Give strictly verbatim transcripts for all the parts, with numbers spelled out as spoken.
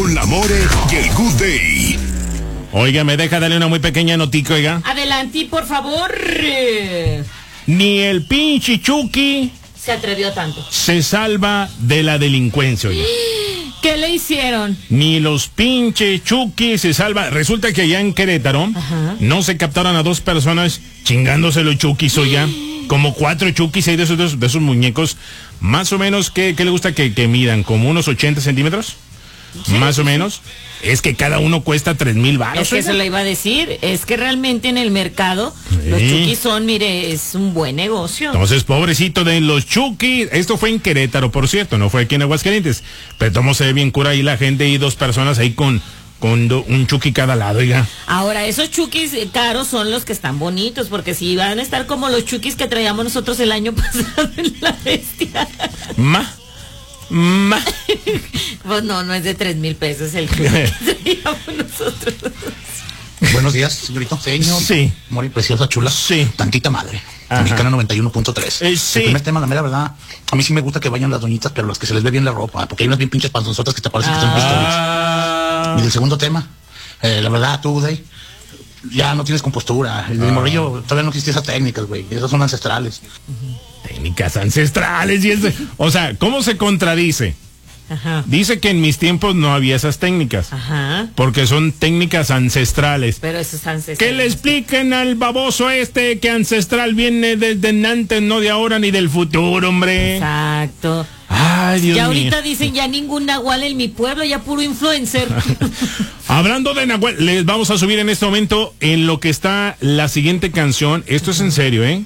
con la More y el Good Day. Oiga, me deja darle una muy pequeña notica, oiga. Adelante, por favor. Ni el pinche Chucky se atrevió a tanto. Se salva de la delincuencia, oiga. ¿Qué le hicieron? Ni los pinche Chucky se salva. Resulta que allá en Querétaro, ajá, no se captaron a dos personas chingándose los Chuckys, oiga. Como cuatro Chuckys ahí de esos, de esos, de esos muñecos. Más o menos, ¿qué, qué le gusta que, que midan? ¿Como unos ochenta centímetros? Sí, más o menos. Es que cada uno cuesta tres mil baros. Es que eso le iba a decir. Es que realmente en el mercado sí, los Chucky son, mire, es un buen negocio. Entonces, pobrecito de los Chucky. Esto fue en Querétaro, por cierto, no fue aquí en Aguascalientes. Pero tomo se ve bien cura ahí la gente y dos personas ahí con, con do, un Chucky cada lado, oiga. Ahora, esos Chuckys caros son los que están bonitos, porque si van a estar como los Chuckys que traíamos nosotros el año pasado en la bestia. Ma. Ma. Pues no, no es de tres mil pesos el que traíamos nosotros. Buenos días, señorito. Señor. Sí. Mori, preciosa, chula. Sí. Tantita madre. Ajá. Mexicana noventa y uno punto tres. Eh, sí. El primer tema, la mera verdad, a mí sí me gusta que vayan las doñitas, pero las que se les ve bien la ropa, porque hay unas bien pinches panzonzotas que te parecen ah. que están pistolas. Y del segundo tema, eh, la verdad, tú, Day, ya no tienes compostura. El ah. morrillo, todavía no existía esas técnicas, güey. Esas son ancestrales. Uh-huh. Técnicas ancestrales y ese, o sea, ¿cómo se contradice? Ajá. Dice que en mis tiempos no había esas técnicas. Ajá. Porque son técnicas ancestrales. Pero eso es ancestral. Que le expliquen al baboso este que ancestral viene desde antes, no de ahora ni del futuro, hombre. Exacto. Ay, Dios ya mío. ahorita dicen ya ningún nahual en mi pueblo, ya puro influencer. Hablando de nahual, les vamos a subir en este momento en lo que está la siguiente canción. Esto es en serio, ¿eh?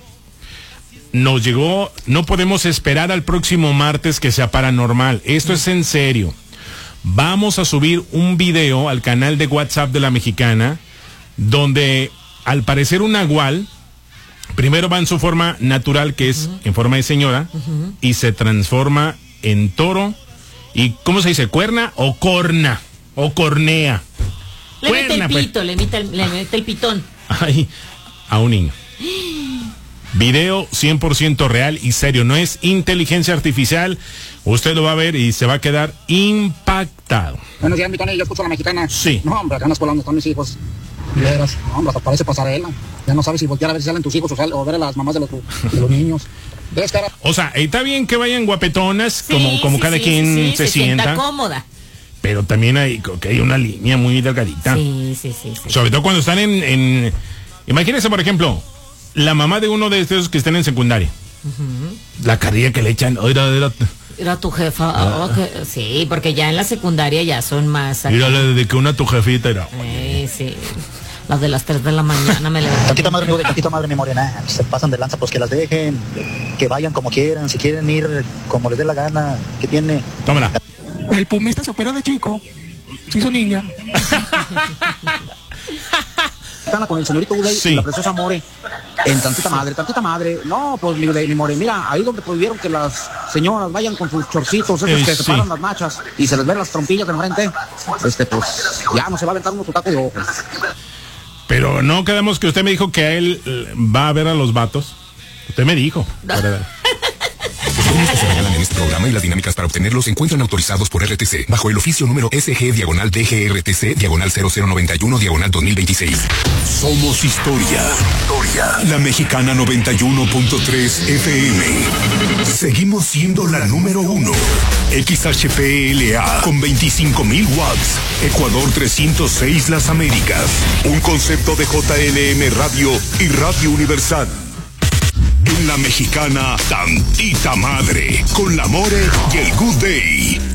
Nos llegó, no podemos esperar al próximo martes que sea paranormal. Esto es en serio. Vamos a subir un video al canal de WhatsApp de La Mexicana, donde al parecer un nahual, primero va en su forma natural, que es uh-huh. en forma de señora, uh-huh. y se transforma en toro. ¿Y cómo se dice? ¿Cuerna o corna? O cornea. Le Cuerna, mete el pito, pues. le, mete el, le mete el pitón. Ay, a un niño. Video cien por ciento real y serio, no es inteligencia artificial. Usted lo va a ver y se va a quedar impactado. Buenos días, mi Tony, yo escucho a La Mexicana. Sí. No, hombre, acá en la escuela donde están mis hijos. Vieras, no, hombre, hasta parece pasarela. Ya no sabes si voltear a ver si salen tus hijos o, sal, o ver a las mamás de los, de los niños. Cara... O sea, está bien que vayan guapetonas, sí, como, como sí, cada sí, quien sí, sí, se, se sienta. sienta cómoda. Pero también hay, que hay una línea muy delgadita. Sí, sí, sí, sí. Sobre todo cuando están en, en... Imagínense, por ejemplo, la mamá de uno de estos que estén en secundaria. Uh-huh. La carrilla que le echan. Oh, era, era, era tu jefa. Ah. Oh, que, sí, porque ya en la secundaria ya son más. Mira, de que una tu jefita era. Sí, sí. Las de las tres de la mañana me levantan. Tantita madre, mi, tantita madre, mi morena. Se pasan de lanza, pues que las dejen. Que vayan como quieran. Si quieren ir como les dé la gana. ¿Qué tiene? Tómala. El pumista se operó de chico. Se hizo niña. Con el señorito Uday, sí. La preciosa More, en tantita madre, tantita madre. No, pues mi, mi More, mira, ahí donde prohibieron que las señoras vayan con sus chorcitos, esos eh, que sí. se paran las machas y se les ven las trompillas de enfrente, este, pues ya no se va a aventar uno su taco de ojos. Pero no quedamos que usted me dijo que a él va a ver a los vatos. Usted me dijo. Los premios que se regalan en este programa y las dinámicas para obtenerlos se encuentran autorizados por R T C bajo el oficio número S G diagonal D G R T C diagonal cero cero noventa y uno diagonal dos mil veintiséis. Somos historia. Historia. La Mexicana noventa y uno punto tres F M. Seguimos siendo la número uno. X H P L A con veinticinco mil watts. Ecuador trescientos seis Las Américas. Un concepto de J L M Radio y Radio Universal. En La Mexicana, tantita madre, con la More y el Good Day.